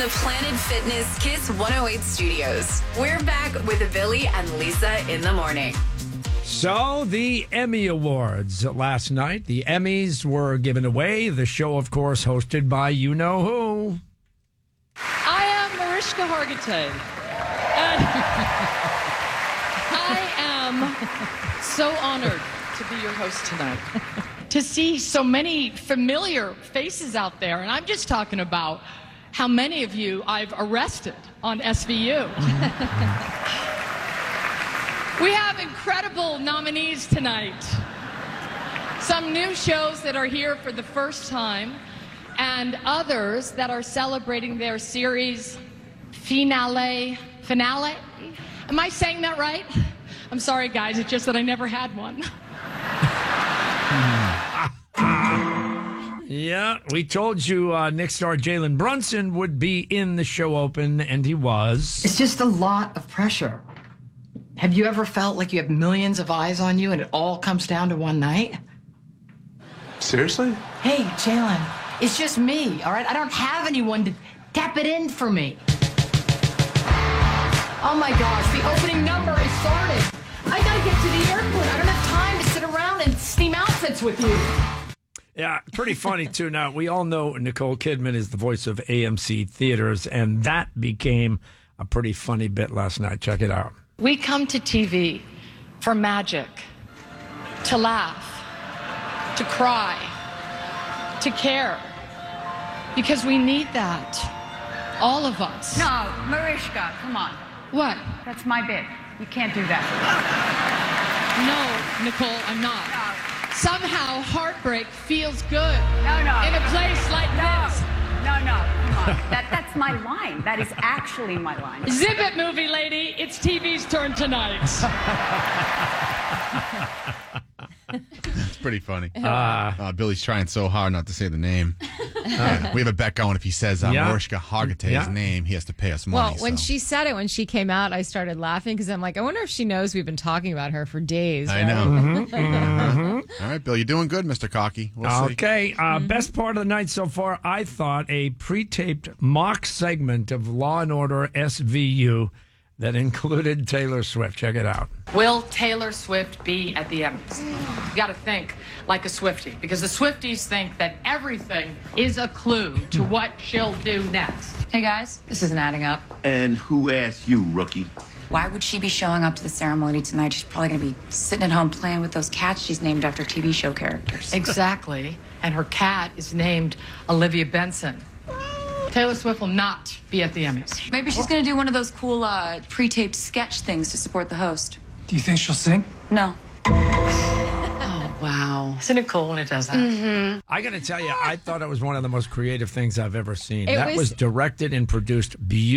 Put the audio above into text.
The Planet Fitness Kiss 108 studios. We're back with Billy and Lisa in the morning. So, the Emmy Awards last night. The Emmys were given away. The show, of course, hosted by you-know-who. I am Mariska Hargitay. And I am so honored to be your host tonight. To see so many familiar faces out there. And I'm just talking about how many of you I've arrested on SVU. We have incredible nominees tonight. Some new shows that are here for the first time, and others that are celebrating their series finale. Am I saying that right? I'm sorry, guys. It's just that I never had one. Yeah, we told you Nick star Jalen Brunson would be in the show open, and he was. It's just a lot of pressure. Have you ever felt like you have millions of eyes on you and it all comes down to one night? Seriously? Hey, Jalen, it's just me, all right? I don't have anyone to tap it in for me. Oh my gosh, the opening number is started. I gotta get to the airport. I don't have time to sit around and steam outfits with you. Yeah, pretty funny, too. Now, we all know Nicole Kidman is the voice of AMC Theaters, and that became a pretty funny bit last night. Check it out. We come to TV for magic, to laugh, to cry, to care, because we need that. All of us. No, Mariska, come on. What? That's my bit. You can't do that. No, Nicole, I'm not. No. Somehow heartbreak feels good No. in a place like this. No, come on. That's my line. That is actually my line. Zip it, movie lady. It's TV's turn tonight. It's pretty funny. Billy's trying so hard not to say the name. We have a bet going. If he says Mariska Hargitay's name, he has to pay us money. Well, when she said it, when she came out, I started laughing because I'm like, I wonder if she knows we've been talking about her for days. I right? know. All right, Bill, you're doing good, Mr. Cocky. We'll see. Okay, best part of the night so far, I thought a pre-taped mock segment of Law and Order SVU that included Taylor Swift. Check it out. Will Taylor Swift be at the Emmys? You got to think like a Swiftie, because the Swifties think that everything is a clue to what she'll do next. Hey guys, this isn't adding up. And who asked you, rookie? Why would she be showing up to the ceremony tonight? She's probably going to be sitting at home playing with those cats she's named after TV show characters. Exactly. And her cat is named Olivia Benson. Taylor Swift will not be at the Emmys. Maybe she's going to do one of those cool pre-taped sketch things to support the host. Do you think she'll sing? No. Oh, wow. Isn't it cool when it does that? Mm-hmm. I got to tell you, I thought it was one of the most creative things I've ever seen. It That was directed and produced beautifully.